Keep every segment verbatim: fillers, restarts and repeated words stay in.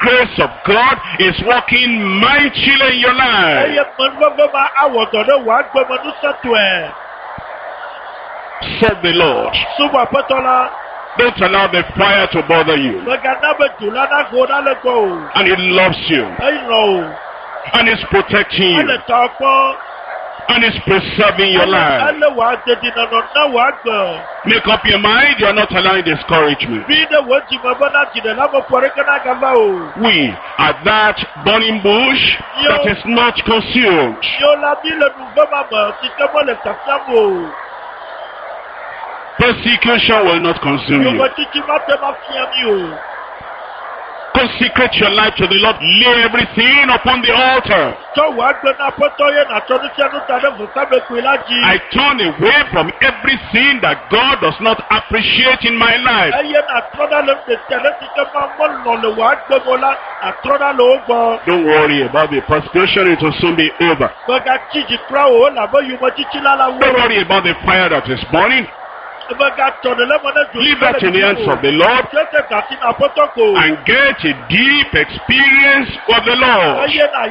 grace of God is working mightily in your life. Serve the Lord. Don't allow the fire to bother you. And He loves you. And He's protecting you. And He's preserving your life. Make up your mind, you are not allowing discouragement. We are that burning bush that is not consumed. Persecution will not consume you. Consecrate your life to the Lord. Lay everything upon the altar. I turn away from everything that God does not appreciate in my life. Don't worry about the persecution, it will soon be over. Don't worry about the fire that is burning. Leave that in the hands of the Lord and get a deep experience of the Lord.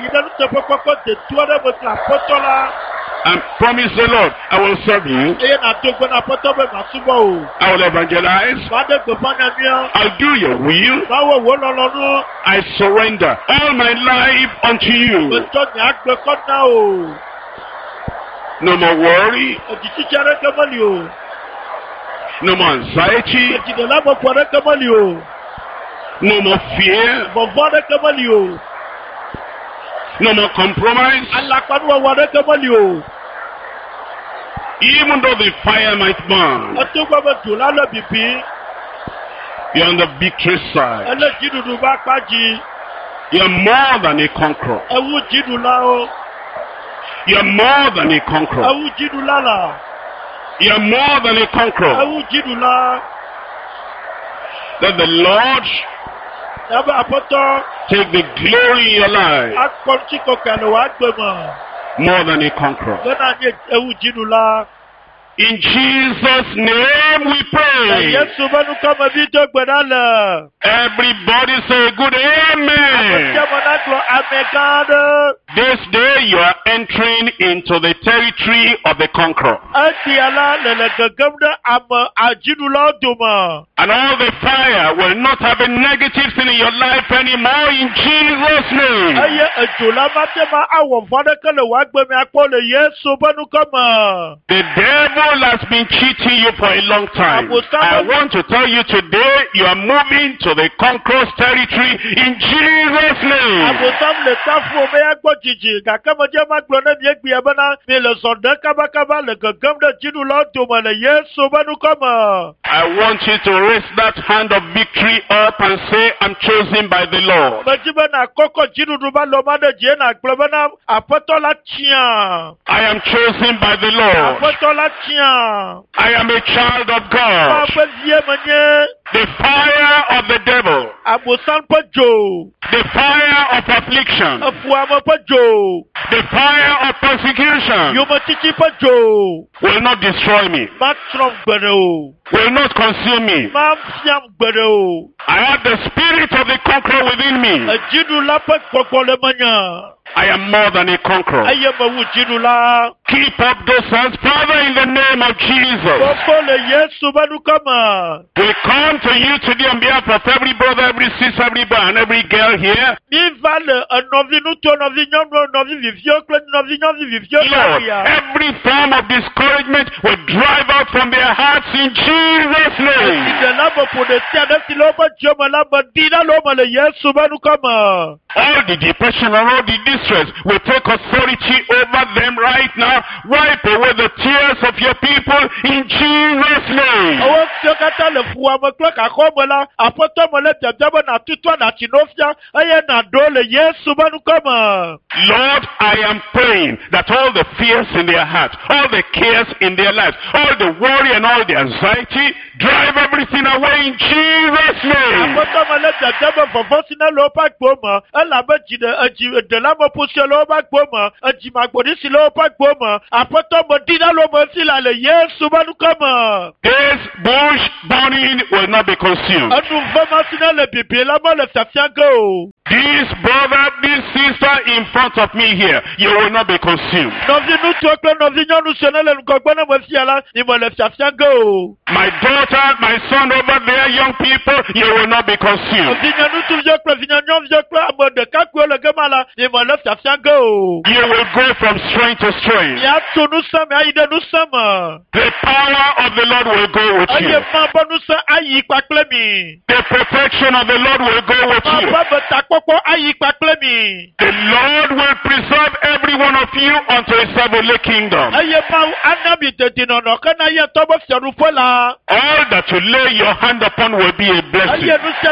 And promise the Lord, I will serve you. I will evangelize. I'll do your will. I surrender all my life unto you. No more worry. No more anxiety. No more fear. No more compromise. Even though the fire might burn, you're on the victory side. You're more than a conqueror. You're more than a conqueror. You're more than a conqueror. That the Lord take the glory in your life. More than a conqueror. In Jesus' name we pray. Everybody say good amen. This day you are entering into the territory of the conqueror. And all the fire will not have a negative thing in your life anymore in Jesus' name. The devil has been cheating you for a long time. I want to tell you today, you are moving to the conqueror's territory in Jesus' name. I want you to raise that hand of victory up and say, I'm chosen by the Lord. I am chosen by the Lord. I am a child of God. The fire of the devil, the fire of affliction, the fire of persecution will not destroy me, will not consume me. I have the spirit of the conqueror within me. I am more than a conqueror. Keep up those hands, Father, in the name of Jesus. We come to you today on behalf of every brother, every sister, every boy, and every girl here. Lord, every form of discouragement will drive out from their hearts in Jesus' name. All the depression and all the distress will take authority over them right now. Wipe away the tears of your people in Jesus' name. Lord, I am praying that all the fears in their heart, all the cares in their lives, all the worry and all the anxiety drive everything away in Jesus' name. This bush burning will not be consumed. This brother, this sister in front of me here, you will not be consumed. My daughter, my son over there, young people, you will not be consumed. You will go from strength to strength. The power of the Lord will go with you. The protection of the Lord will go with you. The Lord will preserve every one of you unto his heavenly kingdom. All that you lay your hand upon will be a blessing.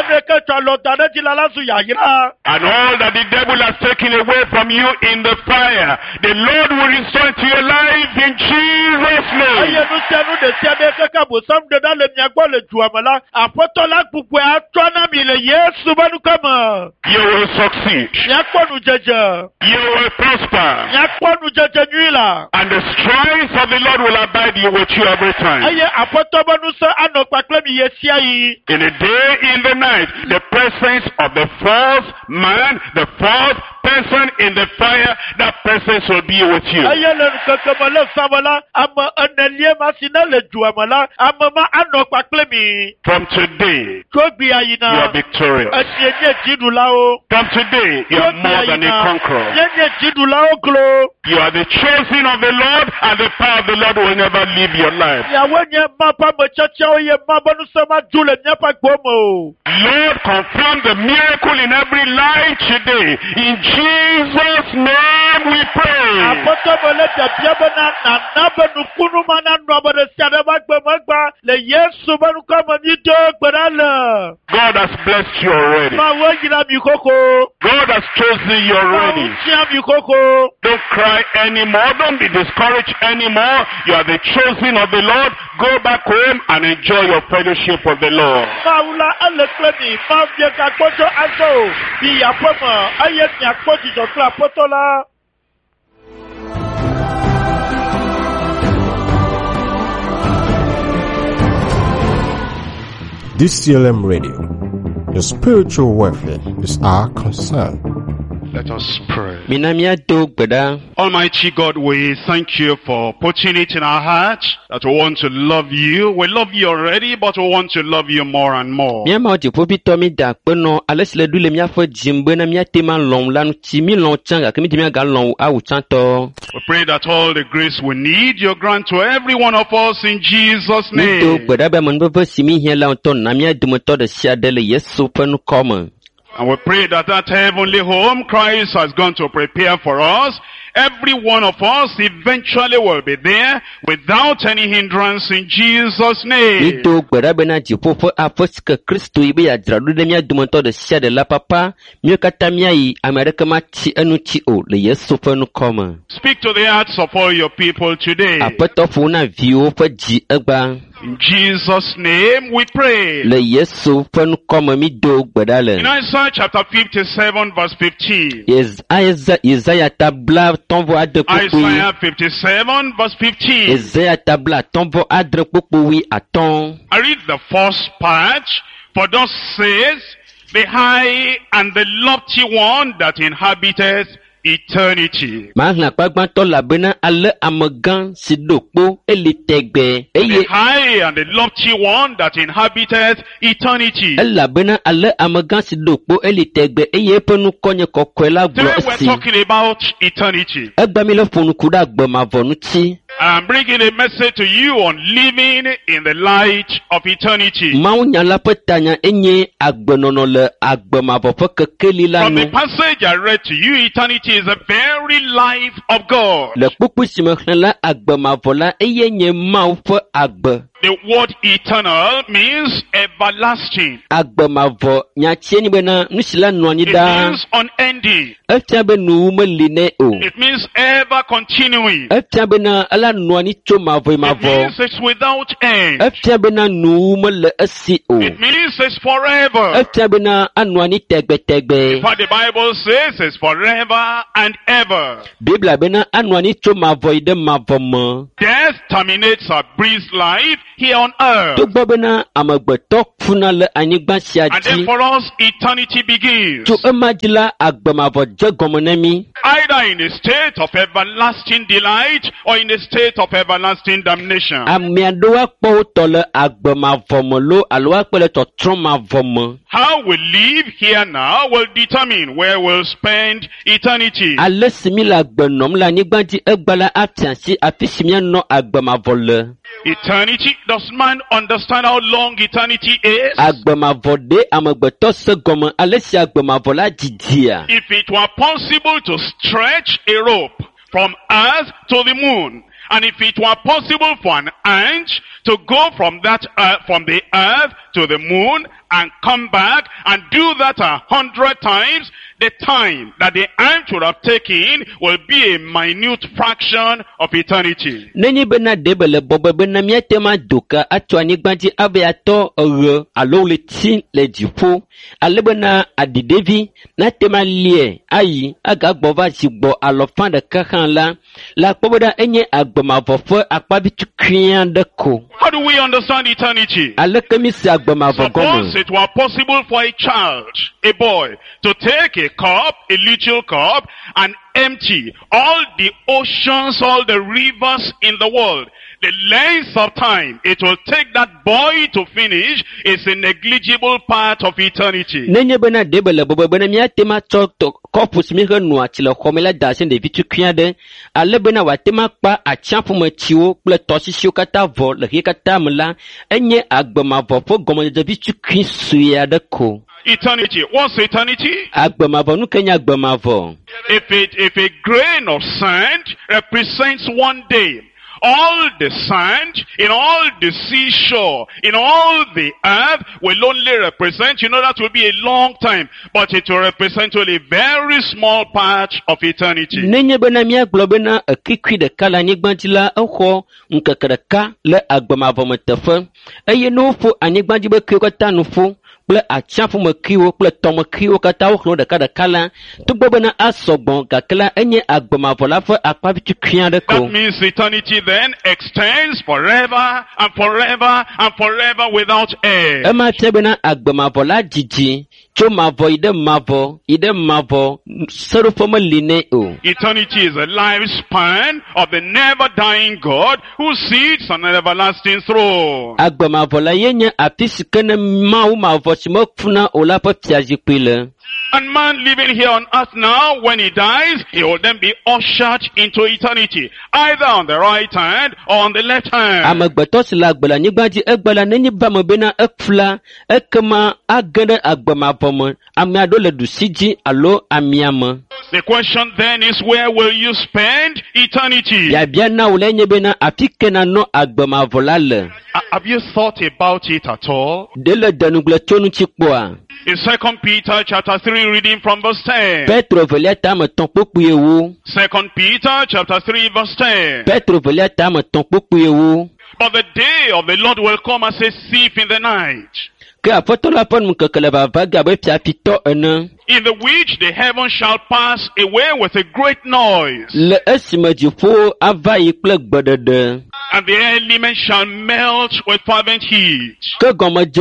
And all that the devil has taken away from you in the fire, the Lord will restore to your life in Jesus' name. You will succeed. You will prosper. And the strength of the Lord will abide you with you every time. In the day, in the night, the presence of the fourth man, the fourth person in the fire, that presence will be with you. From today, you are victorious. From today, you are more than a conqueror. You are the chosen of the Lord, and the power of the Lord will never leave your life. Lord, confirm the miracle in every life today. In Jesus' name we pray. God has blessed you already. God has chosen you already. Don't cry anymore. Don't be discouraged anymore. You are the chosen of the Lord. Go back home and enjoy your fellowship with the Lord. D C L M Radio. Your spiritual welfare is our concern. Let us pray. Almighty God, we thank you for putting it in our hearts that we want to love you. We love you already, but we want to love you more and more. We pray that all the grace we need, you grant to every one of us in Jesus' name. And we pray that that heavenly home Christ has gone to prepare for us, every one of us eventually will be there without any hindrance in Jesus' name. Speak to the hearts of all your people today. In Jesus' name we pray. In Isaiah chapter fifty-seven verse fifteen. Isaiah fifty-seven verse fifteen. I read the first part. For thus says the high and the lofty one that inhabiteth eternity. The high and the lofty one that inhabiteth eternity. Today we're talking about eternity. I'm bringing a message to you on living in the light of eternity. From the passage I read to you, eternity is the very life of God. The word eternal means everlasting. Agbamavo nyachieni bena nusila nuanida. It means unending. Eftia benu meline o. It means ever continuing. Eftia bena ala nuani chomavo mavo. It means it's without end. Eftia bena nu mele esi o. It means it's forever. Eftia bena anuani tegbe tegbe. But the Bible says it's forever and ever. Biblia bena anuani chomavo ide mavo mo. Death terminates a brief life here on earth. And then for us, eternity begins. Either in a state of everlasting delight or in a state of everlasting damnation. How we live here now will determine where we'll spend eternity. Eternity, does man understand how long eternity is? If it were possible to stretch a rope from earth to the moon, and if it were possible for an ant to go from that uh, from the earth to the moon and come back and do that a hundred times, the time that the ant would have taken will be a minute fraction of eternity. Neni bena debele bobe bena mietema doka atwani gbanti abeato ore alo le tin le dipo alebena adidevi na tema lie ayi agagbova jigbo alofan de kakan la la poboda enye agbomavofo akpabitu kwian de ko. How do we understand eternity? Alekemisi agbomavo gomo. It were possible for a child, a boy, to take a cup, a little cup, and empty all the oceans, all the rivers in the world. The length of time it will take that boy to finish is a negligible part of eternity. Nenye bena debele bobo bena miatema chok to corpus mire noa chile komela dasen de vitu kwiade ale bena watema pa achampu mechiwo ple tosisio kata vo le kata mla enye agbema vo fo gomo de vitu kwin suya de ko. Eternity. What's eternity? Agbemavo nu kenya agbemavo. If it if a grain of sand represents one day, all the sand in all the seashore, in all the earth will only represent, you know, that will be a long time, but it will represent only a very small part of eternity. Nenye bena miya globena akikwi de kala nigbantila oho nkakadaka le agbemavo metefe. Eye no fo anigbanjibe kyokata no fo. Ple achafu mekiwo ple tomekiwo kata okno de kada kala to bobena asogbon kakela enye agbomavola fo akpabitu kwian de ko. That means eternity then extends forever and forever and forever without end. Ema tebena agbomavola jiji chomavo ide mavo ide mavo serufoma line o. Eternity is a lifespan of the never dying God who sits on an everlasting throne. Agbomavola yenye apisikene mau mavo. And man living here on earth now, when he dies, he will then be ushered into eternity, either on the right hand or on the left hand. The question then is, where will you spend eternity? Have you thought about it at all? In Second Peter chapter three, reading from verse ten. Second Peter chapter three, verse ten. But the day of the Lord will come as a thief in the night, in the which the heavens shall pass away with a great noise, and the elements shall melt with fervent heat. The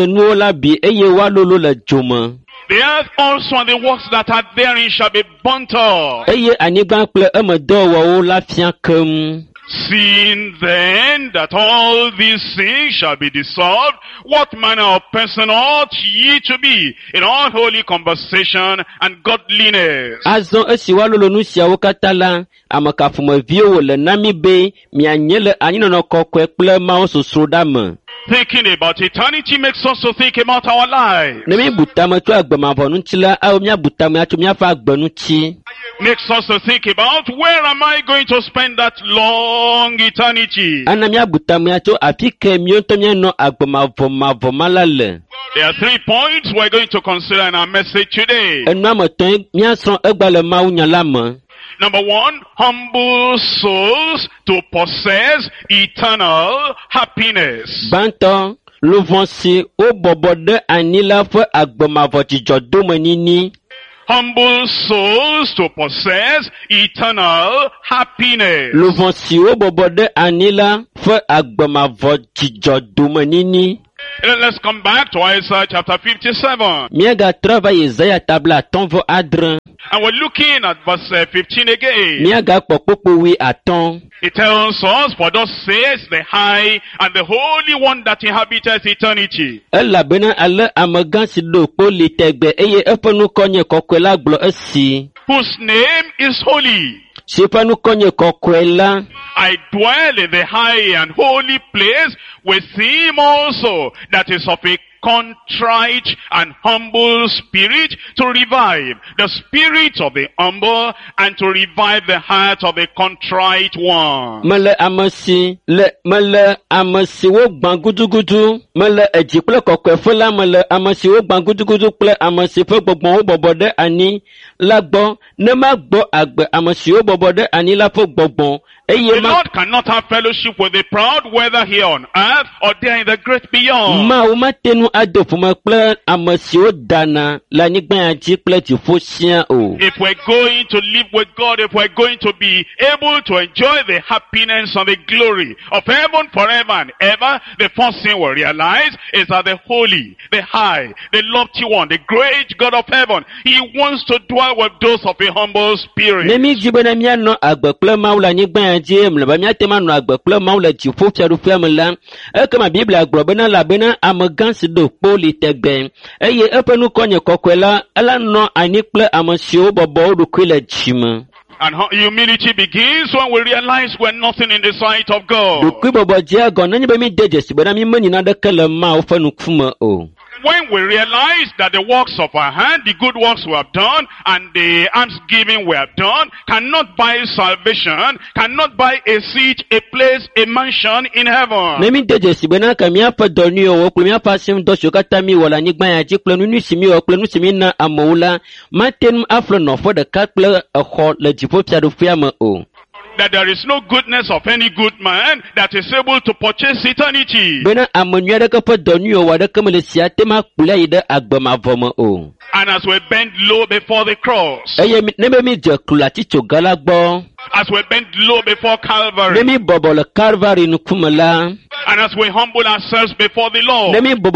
earth also and the works that are therein shall be burnt up. Seeing then that all these things shall be dissolved, what manner of person ought ye to be in all holy conversation and godliness? Thinking about eternity makes us to think about our lives. makes us to think about, where am I going to spend that long eternity? There are three points we're going to consider in our message today. Number one, humble souls to possess eternal happiness. Humble souls to possess eternal happiness. Let's come back to Isaiah chapter fifty-seven. And we're looking at verse uh, fifteen again. It tells us, for thus says the high and the holy one that inhabiteth eternity. Whose name is holy. I dwell in the high and holy place with him also that is of a contrite and humble spirit, to revive the spirit of the humble and to revive the heart of the contrite one. Mele amasi le mele amasi wo gbangudugudu mele ejipele kokwefela mele amasi wo gbangudugudu ple amasi fe gbogbon wo bobode ani lagbo ne ma gbo agbe amasi wo bobode ani la fo gbogbon. The Lord cannot have fellowship with the proud, whether here on earth or there in the great beyond. If we're going to live with God, if we're going to be able to enjoy the happiness and the glory of heaven forever and ever, the first thing we realize is that the holy, the high, the lofty one, the great God of heaven, he wants to dwell with those of a humble spirit. And how humility begins when we realize we're nothing in the sight of God. When we realize that the works of our hand, the good works we have done, and the almsgiving we have done, cannot buy salvation, cannot buy a seat, a place, a mansion in heaven. That there is no goodness of any good man that is able to purchase eternity. And as we bend low before the cross, as we bend low before Calvary, and as we humble ourselves before the Lord,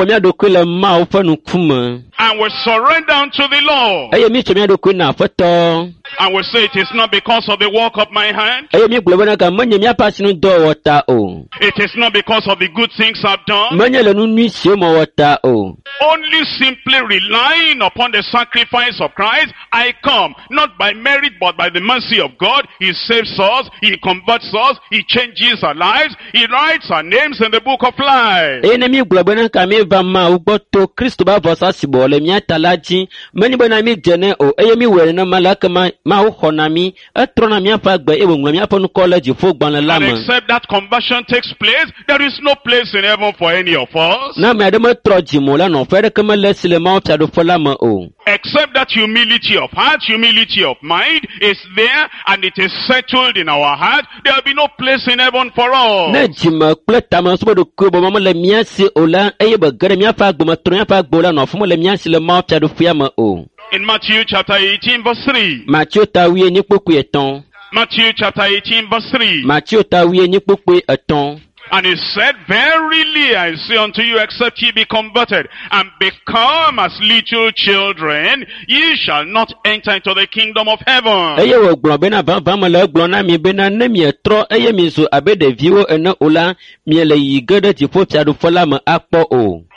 and we surrender unto the Lord, and we say, it is not because of the work of my hand, it is not because of the good things I've done, only simply relying upon the sacrifice of Christ, I come, not by merit but by the mercy of God. He saves us, he converts us, he changes our lives, he writes our names in the book of life. And except that conversion takes place, there is no place in heaven for any of us. Except that humility of heart, humility of mind is there, and it is settled in our heart, there will be no place in heaven for us. In Matthew chapter eighteen verse three. Matthew chapter eighteen verse three. And he said, verily I say unto you, except ye be converted and become as little children, ye shall not enter into the kingdom of heaven.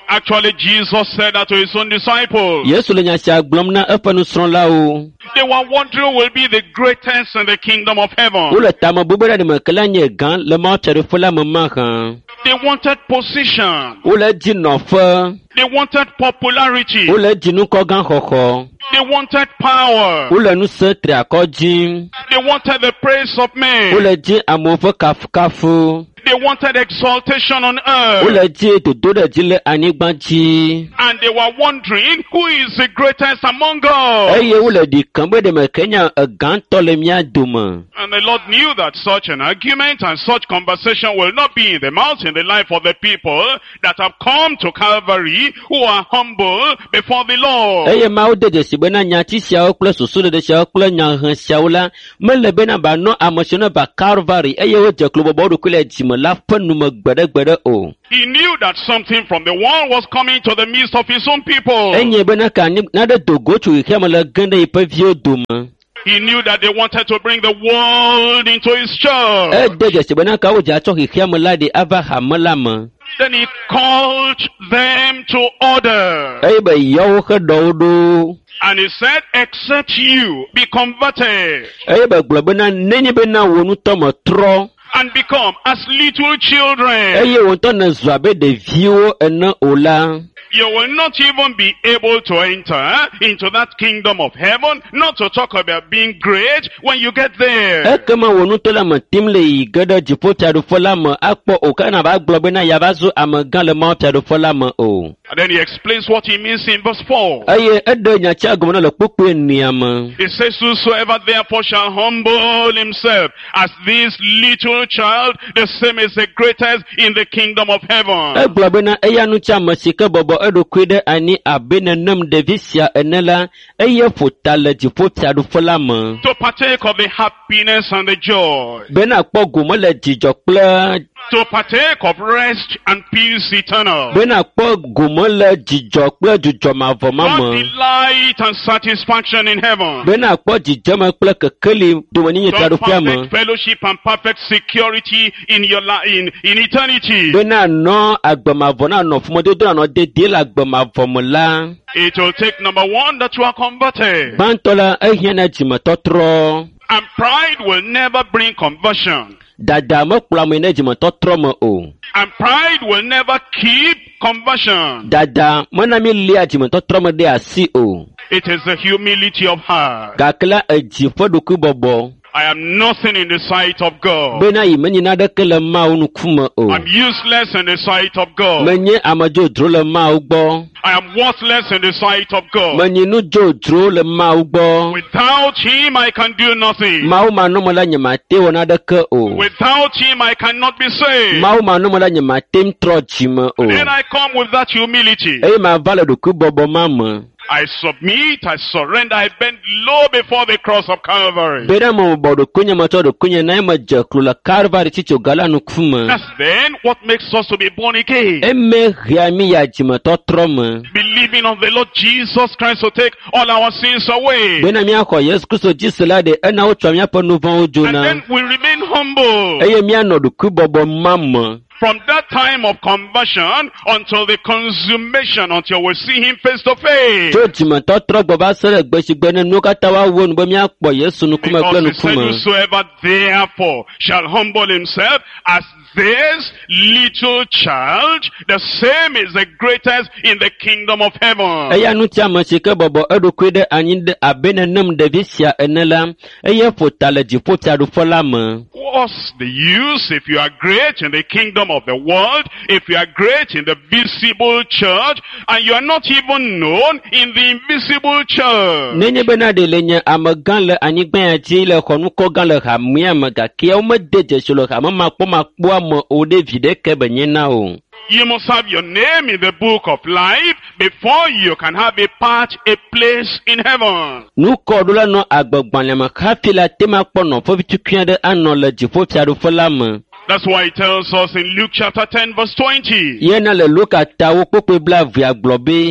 Actually, Jesus said that to his own disciples. Yesu le nyasia glom na efa nusrɔ̃la o. They were wondering who will be the greatest in the kingdom of heaven. Wo le tame bubera de me kela nye gã le ma tsere fela me ma ha. They wanted position. Wo le di nɔƒe. They wanted popularity. Wo le di nukɔ gã xɔxɔ. They wanted power. Wo le nu se triakɔ dzi. They wanted the praise of men. Wo le di amewo ƒe kafukafu. They wanted exaltation on Wo le earth. di dodo ɖe dzi le anyigba dzi. And they were wondering who is the greatest among us. Eye wo le di kam be de me kenya egãtɔ le mía dome. And the Lord knew that such an argument and such conversation will not be in the mouth in the life of the people that have come to Calvary, who are humble before the Lord. Eye Mawu de dzesi be na nyati siawo kple susuɖeɖe siawo kple nyahe siawo la mele bena ba nɔ ame siwo ne va Calvary eye wodze klo bɔbɔ wo ɖokui le dzime la ƒe nume gbeɖegbeɖe o. He knew that something from the world was coming to the midst of his own people. Enye bena ka naɖe do go tso xexea me le ge ɖe yiƒe viwo dome. He knew that they wanted to bring the world into his church. Ede dzesi bena ka wodze atsɔ xexea me la ɖe ava hame la me. Then he called them to order. Eye be yawo xe ɖɔ wo ɖo. And he said, except you be converted Eye be gblɔ bena nenye bena wò ŋutɔ me trɔ. and become as little children, Eye wò ŋutɔ ne zu abe ɖeviwo ene o la. you will not even be able to enter into that kingdom of heaven, not to talk about being great when you get there. Ekema wò ŋutɔ le me tim le yi ge ɖe dziƒofiaɖuƒe la me akpɔ o ke na va gblɔ bena yava zu amegã le mawufiaɖuƒe la me o. And then he explains what he means in verse four. Eye eɖe nyatsia gɔme ne le kpukpue nia me. He says, whosoever therefore shall humble himself as this little child, the same is the greatest in the kingdom of heaven. Egblɔ bena eya nutsia ame si ke bɔbɔ eɖokui ɖe anyi abe nenem ɖevi sia ene la, eye ƒo ta le dziƒofiaɖuƒe la me. To partake of the happiness and the joy. Bena kpɔ gome le dzidzɔ kple To partake of rest and peace eternal. bena kpɔ gome le dzidzɔ kple dzudzɔ mavɔ ma God me. delight and satisfaction in heaven. Bena kpɔ dzidzeme kple kekeli domenyinyi To fiaɖuƒea me. perfect fellowship and perfect security in your life in, in eternity. Bena nɔ agbemavɔ na nɔ fumɔdodo na nɔ dedie le agbemavɔ me la. It will take number one that you are converted. Gbãtɔ la ehia na dzimetɔtrɔ. And pride will never bring conversion. Dada mekplɔ ame ne dzimetɔtrɔ me o. And pride will never keep conversion. Dada mena mi lia dzimetɔtrɔ me ɖe asi o. It is the humility of heart. Gake la edzi ƒe ɖokuibɔbɔ. I am nothing in the sight of God. Bena yi menyina ɖeke le Mawu ŋkume o. I'm useless in the sight of God. Menye ame dzodzro le Mawu gbɔ. I am worthless in the sight of God. Menye nu dzodzro le Mawu gbɔ. Without him, I can do nothing. Mawu manɔme la nye mate wɔ naɖeke o. Without him, I cannot be saved. Mawu manɔme la nye mate trɔ dzime o. Then I come with that humility. Eye mava le ɖokuibɔbɔ ma me. I submit, I surrender, I bend low before the cross of Calvary. Bena me bɔ ɖokuinye metsɔ ɖokuinye na ye medze klo le Calvary tsitsoga la ŋkume. That's then what makes us to be born again. Eme hea mi ya dzimetɔtrɔ me. Believing on the Lord Jesus Christ to take all our sins away. Bena miaxɔ Yesu Kristo dzi se la ɖe ena wotsɔ miaƒe nu vɔ̃wo And dzona. then we remain humble. Eye mianɔ ɖokuibɔbɔ ma me. From that time of conversion until the consummation, until we see him face to face. Tso dzimetɔtrɔ gbɔ va se ɖe gbe si gbe ne nuwo katã woawɔ nu be miakpɔ Yesu ŋkume kple Because he said, ŋkume. whosoever therefore shall humble himself as this little child, the same is the greatest in the kingdom of heaven. Eya nuti ame si ke bɔbɔ eɖokui ɖe anyi ɖe abe nenem ɖevi sia ene la, eye ƒo ta le dziƒofiaɖuƒe la me. What's the use if you are great in the kingdom of the world, if you are great in the visible church, and you are not even known in the invisible church? Nenye bena ɖe le nye amegã le anyigba ya dzi le xɔnukɔ gã le hamea me gake womede dzesi le hame makpɔmakpɔa me o ɖe vi ɖeke be nye na o. You must have your name in the book of life before you can have a part, a place in heaven. Nukɔɖola nɔ agbegbalẽ me hafi la te ma kpɔ nɔƒe vitukui aɖe anɔ le dziƒofiaɖuƒe la me. That's why it tells us in Luke chapter ten verse twenty. Yena le Luka ta wo kpokpe bla via gblɔ be.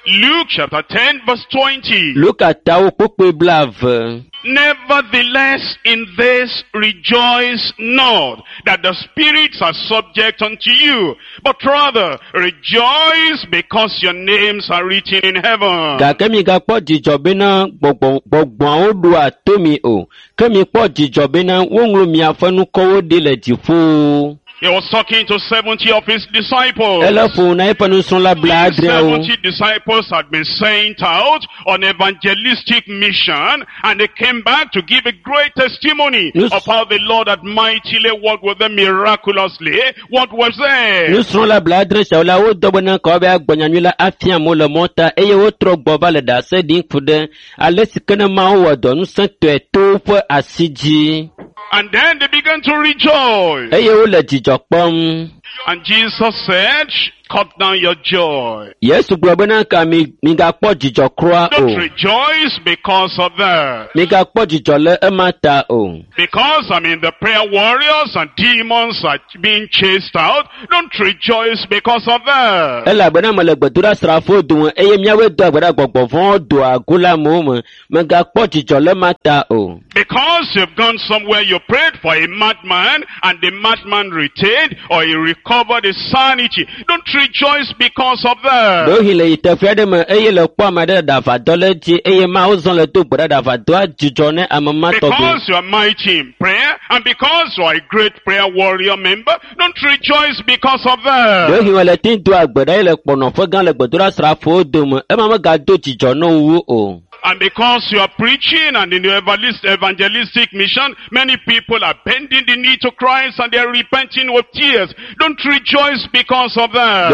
Luke chapter ten verse twenty. Luka tawo kpokpe blave. Nevertheless, in this rejoice not that the spirits are subject unto you, but rather rejoice because your names are written in heaven. Gakemi gakpo jijobena gbogbo odu atomi o. Kemi po jijobena wonru mi afanu kowo de le jifu. He was talking to seventy of his disciples. These seventy disciples had been sent out on evangelistic mission, and they came back to give a great testimony Nous, of how the Lord had mightily worked with them miraculously. What was there? Nous serons la bladre shaula o dobona ko be agbanyanyula afia mo le mota eye wo tro gboba le da se din fude alesi kana ma o do nu san to eto fo asiji. And then they began to rejoice. And Jesus said, cut down your joy. Yes, Don't rejoice because of that. Because, I mean, the prayer warriors and demons are being chased out. Don't rejoice because of that. Because you've gone somewhere, you prayed for a madman, and the madman retained or he recovered his sanity. Don't rejoice because of that. Because you are mighty in prayer, and because you are a great prayer warrior member, don't rejoice because of that. And because you are preaching and in your evangelistic mission, many people are bending the knee to Christ and they are repenting with tears. Don't rejoice because of that.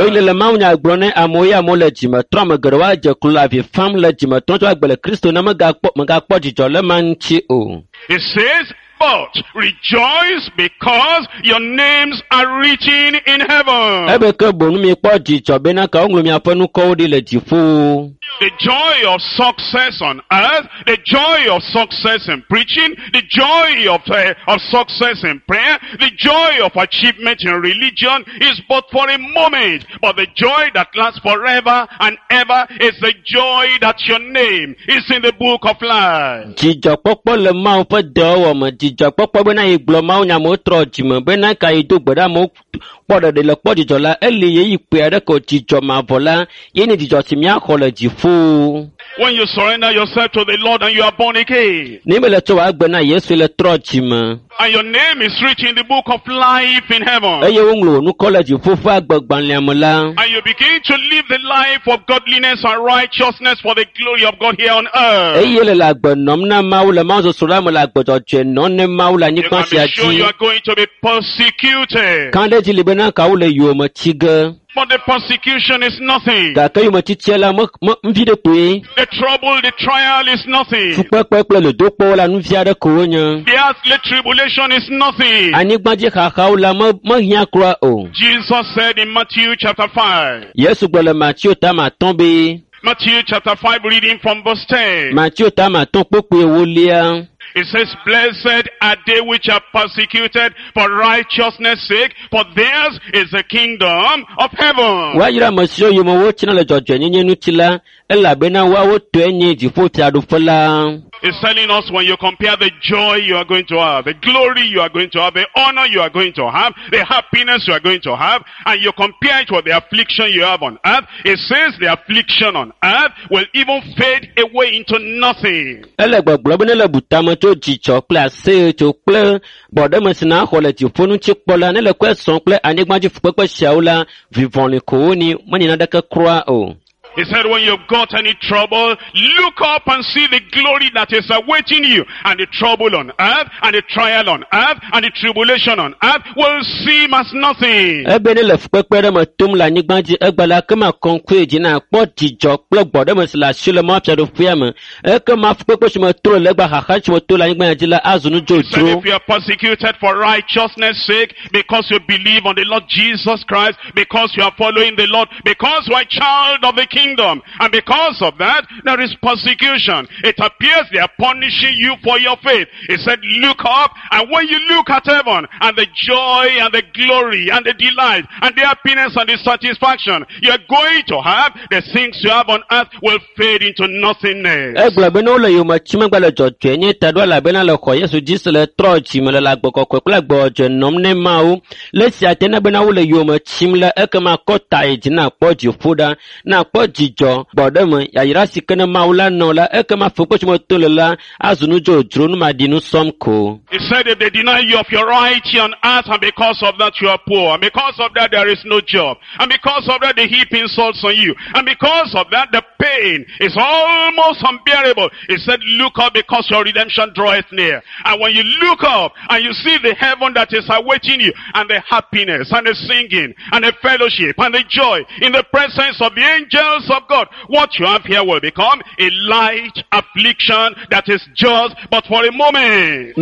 It says, but rejoice because your names are written in heaven. The joy of success on earth, the joy of success in preaching, the joy of, uh, of success in prayer, the joy of achievement in religion is but for a moment. But the joy that lasts forever and ever is the joy that your name is in the book of life. When you surrender yourself to the Lord and you are born again, and your name is written in the book of life in heaven, and you begin to live the life of godliness and righteousness for the glory of God here on earth, you can be sure you are going to be persecuted. But the persecution is nothing. The trouble, the trial is nothing. The earthly tribulation is nothing. Jesus said in Matthew chapter five. Matthew chapter five, reading from verse ten. It says, blessed are they which are persecuted for righteousness' sake, for theirs is the kingdom of heaven. It's telling us when you compare the joy you are going to have, the glory you are going to have, the honor you are going to have, the happiness you are going to have, and you compare it with the affliction you have on earth, it says the affliction on earth will even fade away into nothing. He said, when you've got any trouble, look up and see the glory that is awaiting you. And the trouble on earth, and the trial on earth, and the tribulation on earth will seem as nothing. So if you are persecuted for righteousness' sake, because you believe on the Lord Jesus Christ, because you are following the Lord, because you are a child of the King, kingdom. And because of that, there is persecution. It appears they are punishing you for your faith. He said, look up, and when you look at heaven, and the joy, and the glory, and the delight, and the happiness, and the satisfaction you're going to have, the things you have on earth will fade into nothingness. He said if they deny you of your right on earth, and because of that you are poor, and because of that there is no job, and because of that they heap insults on you, and because of that the pain is almost unbearable. He said, look up, because your redemption draweth near. And when you look up and you see the heaven that is awaiting you, and the happiness and the singing and the fellowship and the joy in the presence of the angels of God, what you have here will become a light affliction that is just but for a moment.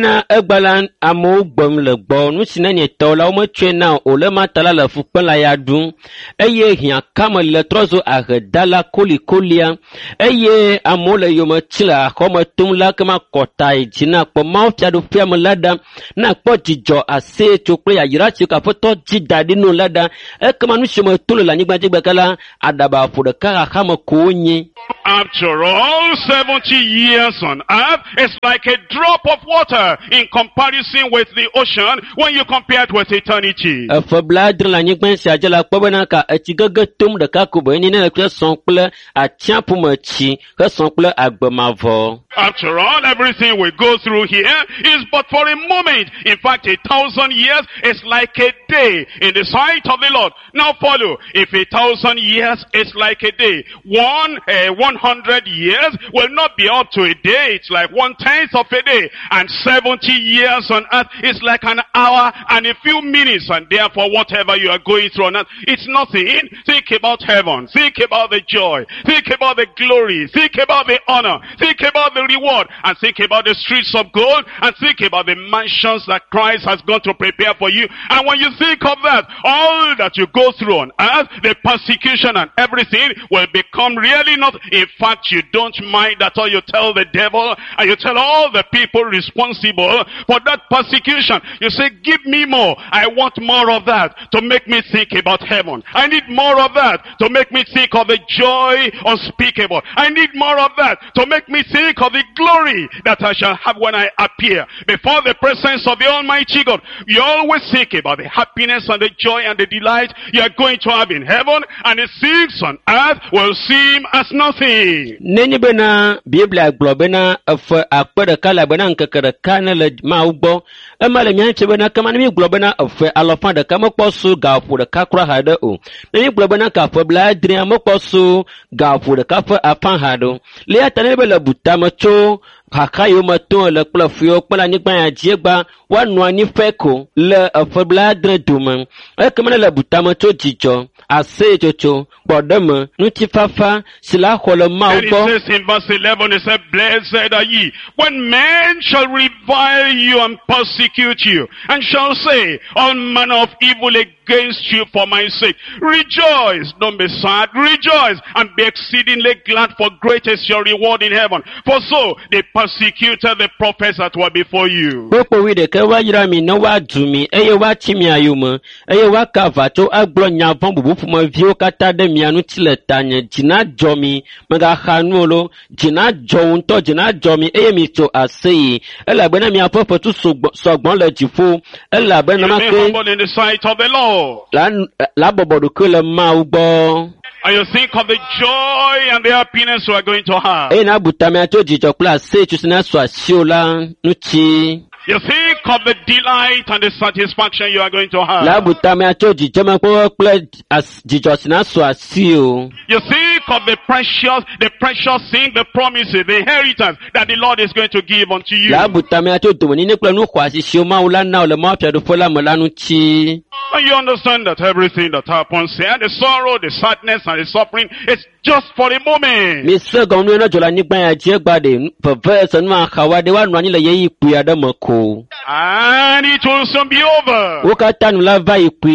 Eye amole yoma chila koma tumla kama kotai jina kwa mafia do fiamu lada na kwa jijo ase chokwe ya yirachi ka foto jidadi no lada e kama nushimo tulu la nyigba jigba kala adaba fuda kara kama kuonye. After all, seventy years on earth is like a drop of water in comparison with the ocean when you compare it with eternity. For blood la nyigba si ajala kwa bana ka etigaga tum da kakubo ni na kwa sonkle a champumachi ka sonkle agbamavo. After all, everything we go through here is but for a moment. In fact, a thousand years is like a day in the sight of the Lord. Now follow. If a thousand years is like a day, one uh, one hundred years will not be up to a day. It's like one tenth of a day. And seventy years on earth is like an hour and a few minutes. And therefore, whatever you are going through on earth, it's nothing. Think about heaven. Think about the joy. Think about the glory. Think about the honor. Think about the reward. And think about the streets of gold. And think about the mansions that Christ has gone to prepare for you. And when you think of that, all that you go through on earth, the persecution and everything will become really not. In fact, you don't mind at all. You tell the devil and you tell all the people responsible for that persecution. You say, give me more. I want more of that to make me think about heaven. I need more of that to make me think of the joy unspeakable. I need more of that to make me think of the glory that I shall have when I appear before the presence of the Almighty God. You always think about the happiness and the joy and the delight you are going to have in heaven, and the things on earth will seem as nothing. Neni bena Biblia globena of akpada kala bena nkakara kana le maubo emale nyanche bena kama ni globena of alofanda kama posu gafu de kakra hada o neni globena ka fo bla adria mo posu gafu de kafa apan hado le atane bela butama cho hakayo maton le plafio pala ni gba ya jiegba wa no ani feko le fo bla adre dum e kama le butama cho jijo ase chocho bodem nuti fafa sila kholo maubo. And it says in verse eleven, it said, blessed are ye when men shall revile you and persecute you, and shall say all manner of evil against you for my sake. Rejoice, don't be sad, rejoice, and be exceedingly glad, for great is your reward in heaven. For so they persecuted the prophets that were before you. Popo we de ke wa yira mi no wa dumi eye wa chimi ayuma eye wa kavato agbo nyavon bubu fuma vio kata de mianu tile tanye jina jomi maga khanuolo jina jonto jina jomi eye mi to asei ela bena mi apopo tu sogbon le jifo ela bena ma ke in the sight of the Lord. La la bobodu ke le ma ugbo. And you think of the joy and the happiness you are going to have. E na butame ato jijo kula se chusina so asiola nuchi. You think of the delight and the satisfaction you are going to have. La butame ato jijo ma ko kula as jijo sina so asio. You think of the precious, the precious thing, the promises, the inheritance that the Lord is going to give unto you. La butame ato do ni ne kula nu kwa sisio ma ula na ole ma pia do fola malanu chi. And you understand that everything that happens here, the sorrow, the sadness, and the suffering, is just for a moment. Mister Gonu na jola ni gba ya je gbade for verse nu akawa de wa nu ani le yi ipu ya de moko. and it will soon be over. Wokata nu la va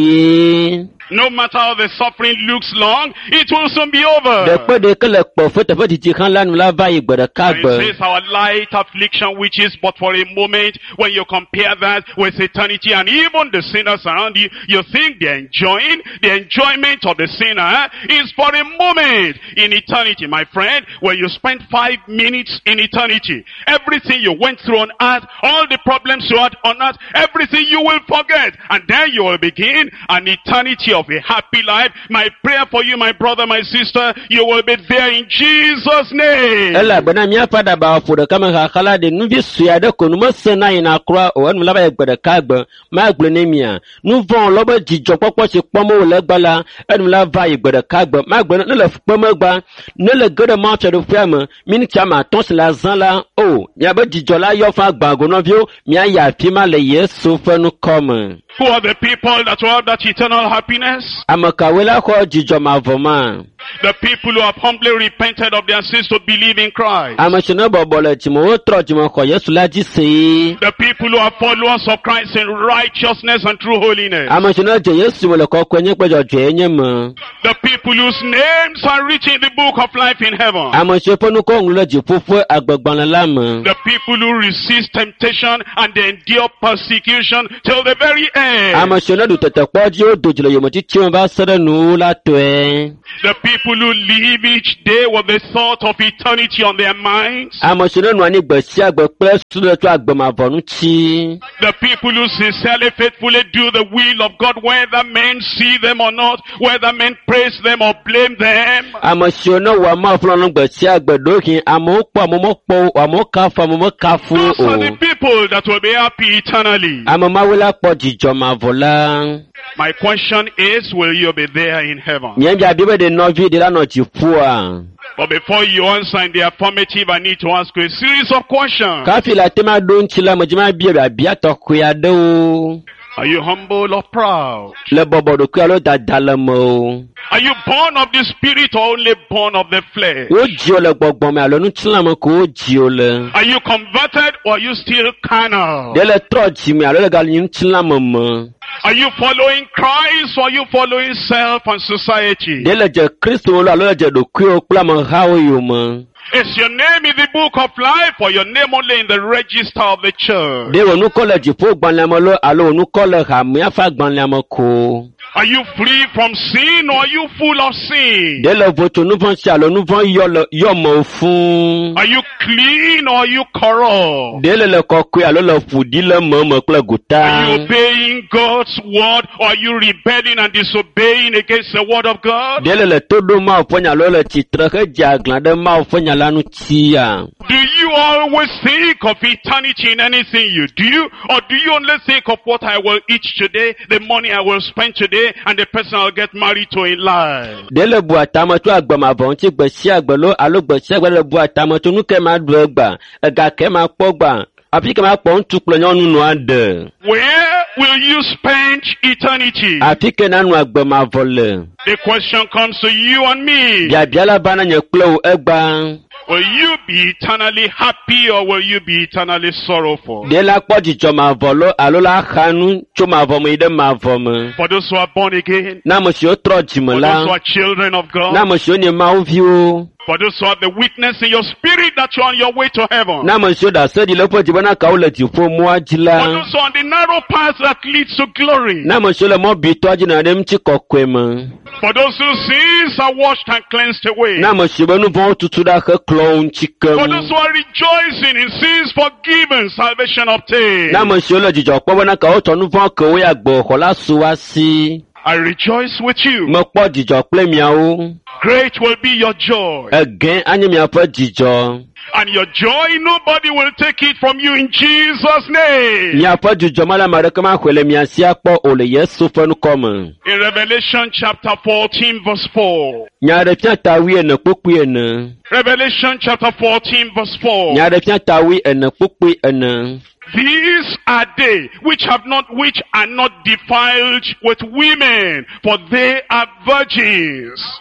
ikui. No matter how the suffering looks long, it will soon be over. De de que le po fete fete ti kan la nu la va igbe de ka It gbe. says our light affliction, which is but for a moment, when you compare that with eternity, and even the sinners around you, you think they're enjoying, the enjoyment of the sinner is for a moment. In eternity, my friend, when you spend five minutes in eternity, everything you went through on earth, all the problems you had on earth, everything you will forget, and then you will begin an eternity of a happy life. My prayer for you, my brother, my sister, you will be there in Jesus' name. Ela bana mi apada ba fu de kama ka kala de nu bi suya de ko nu mo sena ina kra o nu la ba egbe de ka gbe ma gbe ne mia nu von lo ba jijo popo se pomo le gbala enu la va egbe de ka gbe ma gbe ne le pomo gba ne le gede ma che de fiam mini chama ton se la zan la o mi ba jijo la yo fa gbango no vio mi aya fi ma le Yesu fe nu come. Who are the people that will have that eternal happiness? Amakawela ko jijo ma voma. The people who have humbly repented of their sins to believe in Christ. Amashina bobole timo tro timo ko Yesu la ji se. The people who are followers of Christ in righteousness and true holiness. Amashina je Yesu mo le ko kwenye pejo je nyem. The people whose names are written in the book of life in heaven. Amashepo nu ko nlo ji fufu agbagban la mo. The people who resist temptation and they endure persecution till the very end. Amashina du tete po ji o dojule yo mo ti ti won ba sere nu la to e. The people who live each day with the thought of eternity on their minds. Amashina nu ani gbe si agbe pe su le to agbama vonu ti. The people who sincerely, faithfully do the will of God, whether men see them or not, whether men praise them or blame them. Amashina wa ma flo nu gbe si agbe dokin amo po amo mo po amo ka fa amo mo ka fu Those o. are the people that will be happy eternally. Amamawela po jijo ma vola. My question is, will you be there in heaven? Nyanja bibe de novi de la no ji fu a. But before you answer in the affirmative, I need to ask you a series of questions. Ka fi la tema don chila mo jima bia bia bia to ku ya de o. Are you humble or proud? Le bobo do ku alo dadala mo. Are you born of the Spirit or only born of the flesh? O ji o le gbogbon me alo nu chila mo ko ji o le. Are you converted or are you still carnal? De le tro ji me alo le gal yin chila mo mo. Are you following Christ or are you following self and society? De le je Kristo lo alo le je do ku o kula mo ha o yo mo. Is your name in the book of life or your name only in the register of the church? De onu ko le ji fo gban le mo lo alo onu ko le ha mi afa gban le mo ko. Are you free from sin or are you full of sin? De le voto nu von si alo nu von yo le yo mo fun. Are you clean or are you corrupt? De le le ko ku alo le fudi le mo mo kle guta. Are you obeying God's word or are you rebelling and disobeying against the word of God? De le le todo ma fonya lo le titre ke jaglan de ma fonya la nu tia. Do you always think of eternity in anything you do, or do you only think of what I will eat today, the money I will spend today, and the person I'll get married to in life? De le bu atama to agbama bon ti gbe si agbelo alo gbe si agbelo bu atama to nu ke ma du egba ega ke ma pogba afi ke ma po ntu plo nyonu nu ade. Where will you spend eternity? Afi ke na nu agbama vole. The question comes to you and me. Bia bia la bana nye klo egba. Will you be eternally happy or will you be eternally sorrowful? De la po jijo ma volo alo la khanu cho ma vomo ide ma vomo. For those who are born again, Na mo si o tro jimo for those who la. are children of God, Na mo si o ni ma o vi o. for those who have the witness in your spirit that you're on your way to heaven, Na mo si o da se di le po jibana ka o le ti fo mo for ajila. those who are on the narrow path that leads to glory, Na mo si o le mo bi to ajina dem ti kokwe mo. for those whose sins are washed and cleansed away, Na mo si o benu von tutu da ke klo un for chikem. those who are rejoicing in sins forgiven, salvation obtained. Na mo si o le jijo po bana ka o to nu von ke o ya gbo ko la su wa si. I rejoice with you. Mo po jijo ple mi a o. Great will be your joy. Again anyi mi a po jijo. And your joy, nobody will take it from you in Jesus' name. Mi a po jijo mala mare ke ma kwele mi a si a po o le Yesu fe nu komme. In Revelation chapter fourteen verse four. Nyare pia tawi ene kpukpu ene. Revelation chapter fourteen verse four. Nyare pia tawi ene kpukpu ene. These are they which have not, which are not defiled with women, for they are virgins. Nene ma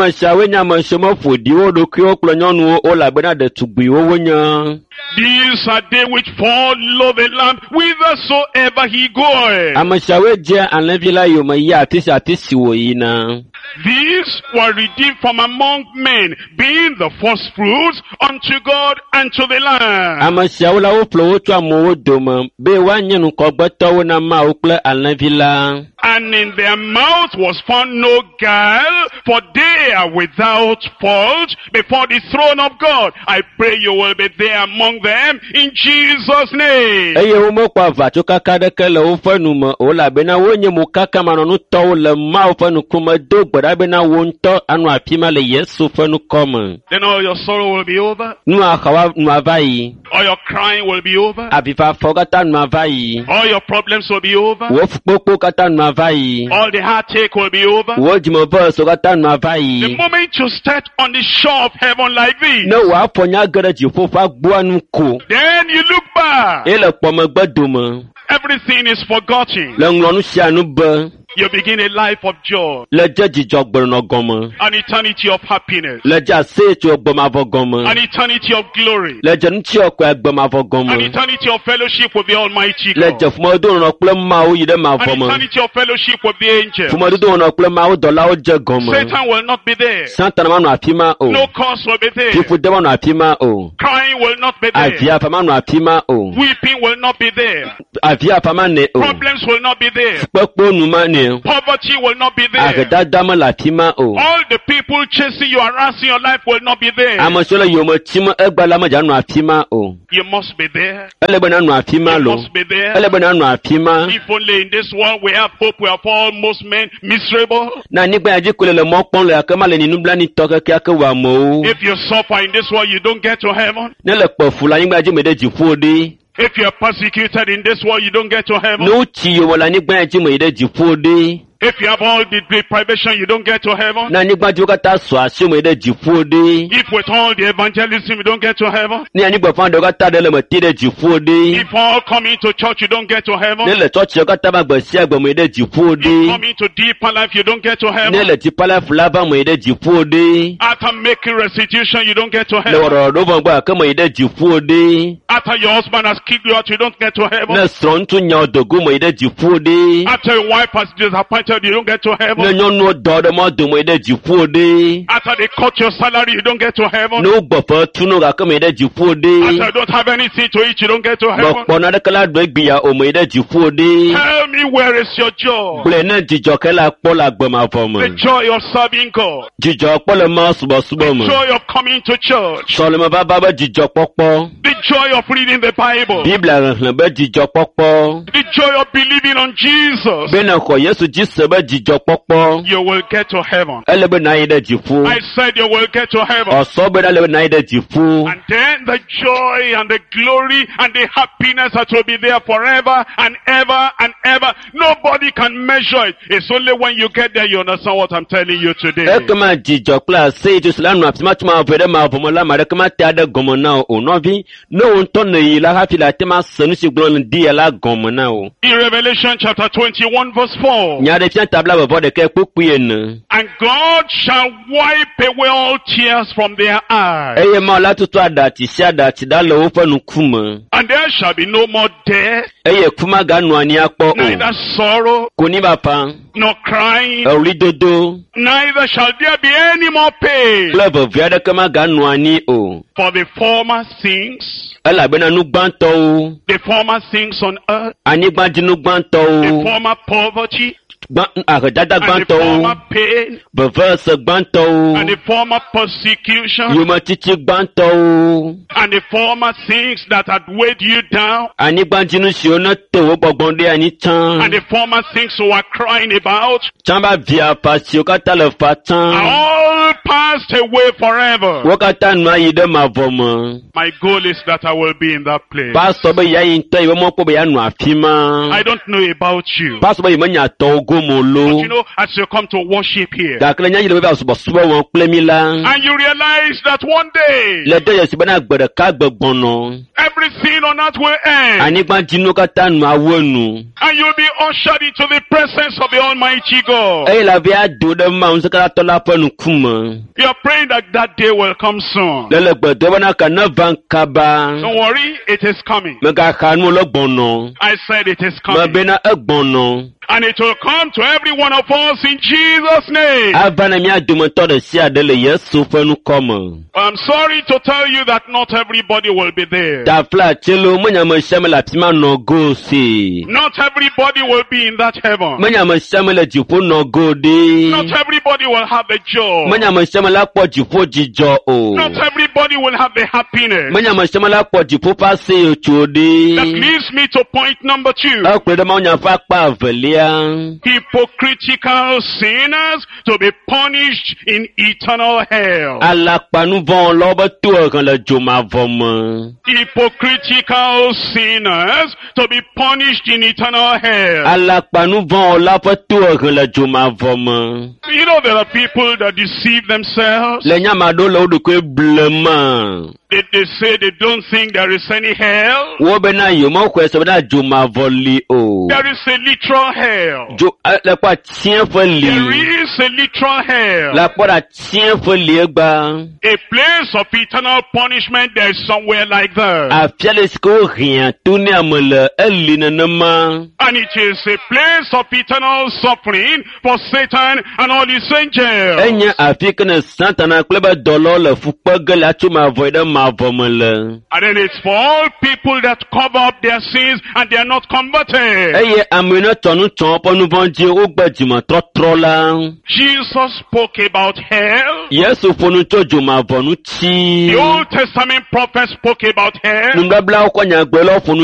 Amasiawe nya amasemo fodi wo dokio klo nyonu o labena de tugbi wo wonya. These are they which follow the Lamb whithersoever he goeth. Amasiawe je anavila yo maya atisi atisi wo yina. These were redeemed from among men, being the first fruits unto God and to the Lamb. Amasiawe la wo flo wo twa mo wo doma be wa nyenu ko gbeto wo na ma wo kle anavila. And in their mouth was found no guile, for they are without fault before the throne of God. I pray you will be there among them in Jesus' name. Eye wo mo kwa va to kaka de kele wo fanu mo o la be na wo nye mo kaka ma no to le ma wo fanu kuma do gbada be na wo nto anu apima le Yesu fanu come. Then all your sorrow will be over. Nu akawa nu avai. All your crying will be over. Abifa fogata nu avai. All your problems will be over. Wo fukpo kata nu avai. All the heartache will be over. Wo jimo bo so kata nu avai. The moment you start on the shore of heaven like this, no wa ponya gere jifo fa gbo anu ko. Then you look back. Ele pomo gbedomo. Everything is forgotten. Le nglonu sianu be. You begin a life of joy. Le jejijo gborono gomo. An eternity of happiness. Le jase ti ogboma vogomo. An eternity of glory. Le jenti okwa egboma vogomo. An eternity of fellowship with the Almighty God. Le jefumo do no ple ma o yide ma vomo. An eternity of fellowship with the angels. Fumo do no ple ma o dola o je gomo. Satan will not be there. Satan ma no afima o. No curse will be there. Pifu de ma no afima o. Crying will not be there. Avia pa ma no afima o. Weeping will not be there. Avia pa ma ne o. Problems will not be there. Popo nu ma ne. Poverty will not be there. Agada ma la afima o. All the people chasing you, harassing your life will not be there. Amosola yo mo timo egbala ma ja no afima o. You must be there. Ele be na no afima lo. You must be there. Ele be na no afima. If only in this world we have hope, we have all most men miserable. Na nigba aji kole le mo pon le akama le ninu bla ni toke ki akewa mo. If you suffer in this world, you don't get to heaven. Ne le pofu la nigba aji me de jifu ode. If you are persecuted in this world, you don't get to heaven. No chi yo wala nigba aji me de jifu ode. If you have all the deprivation, you don't get to heaven. Na nigba aji kata so asio me de jifu ode. If with all the evangelism, you don't get to heaven. Ni anigba fan de kata de le me ti de jifu ode. If all coming to church, you don't get to heaven. Ne le church kata ba gba si agba me de jifu ode. If coming to deeper life, you don't get to heaven. Ne le ti pala fulaba me de jifu ode. After making restitution, you don't get to Le heaven. woro do bon gba kama de jifu ode. After your husband has kicked you out, you don't get to heaven. Ne son tu nya odogo me de jifu ode. After your wife has disappointed you, you don't get to heaven. Ne nyonu do de mo do me de jifu ode. After they cut your salary, you don't get to heaven. No gbofo tunu ga kama de jifu ode. After you don't have anything to eat, you don't get to heaven. Gbogbo na de kala do gbiya o me de jifu ode. Tell me, where is your joy? Ble na jijo kala pola gboma fomo. The joy of serving God. Jijo pole ma subo subo mo. The joy of coming to church. Solomon ba ba jijo popo. The joy of reading the Bible. Bible ran be jijo popo. The joy of believing on Jesus. Be na ko Yesu jiso be jijo popo. You will get to heaven. Ele be na ide jifu. I said you will get to heaven. Oso be na le na ide jifu. And then the joy and the glory and the happiness that will be there forever and ever and ever. Nobody can measure it. It's only when you get there you understand what I'm telling you today. E kama jijo class say to slan na pima tuma vere ma vomo la ma de kama ta de gomo na o no vi no nto na yi la hafi la tema sanu si glon di la gomo na o. In Revelation chapter twenty-one verse four. Nya de fian tabla bo de ke popu en. And God shall wipe away all tears from their eyes. Eye ma la tutu adati si adati da lo wo fanu kuma. And there shall be no more death. Eye kuma ga nu ani apo o. Neither sorrow. Koni bapa. Nor crying. Ori dodo. Neither shall there be any more pain. Clever viada kama ga nu ani o. For the former things. Ela be na nu gbanto o. The former things on earth. Ani gba dinu gbanto o. The former poverty. And the former pain. And the former persecution. And the former things that had weighed you down. And the former things you were crying about. Are all passed away forever. My goal is that I will be in that place. I don't know about you. lomolo. you know, as you come to worship here, Dakle nya yile ba subo subo won plemi la. and you realize that one day, Le de yesi bana gbere ka gbegbono. everything on earth will end, Anigba jinu kata nu awonu. and you'll be ushered into the presence of the Almighty God. E la via do de ma unse kala tola panu kuma. You're praying that that day will come soon. Le le gbedo bana ka na van kaba. Don't worry, it is coming. Me ga khanu lo gbono. I said it is Me coming. bena egbono. And it will come to every one of us in Jesus' name. Avana mi adumoto de si adele Yesu fenu koma. I'm sorry to tell you that not everybody will be there. Ta fla chelo manya me shame la pima no go si. Not everybody will be in that heaven. Manya me shame la jipo no go de. Not everybody will have the joy. Manya me shame la po jipo jijo o. Not everybody will have the happiness. Manya me shame la po jipo pase o That chode. leads me to point number two. Akwe de ma nya fa pa velia. Hypocritical sinners to be punished in eternal hell. Alakpanu von lobe tu kan le joma vom. Hypocritical sinners to be punished in eternal hell. Alakpanu von lobe tu kan le joma vom. You know there are people that deceive themselves. Le nyama do le odu ko blema. They, they say they don't think there is any hell. Wo be na yo mo ko so na joma voli o. There is a literal hell. Jo le kwa tien fo There li. is a literal hell. La kwa da tien fo li gba. A place of eternal punishment, there is somewhere like that. A fiale sko rien tu ne amele eli nanama. And it is a place of eternal suffering for Satan and all his angels. Enya afika na santana kleba dolo le fu pagel atu ma voida ma vomele. And then it's for all people that cover up their sins and they are not converted. Eye amena tonu ton ponu vonje o gbajimo trotro la. Jesus spoke about hell. Yesu fonu tojo ma vonu ti. The Old Testament prophets spoke about hell. Numbabla ko nya gbe lo fonu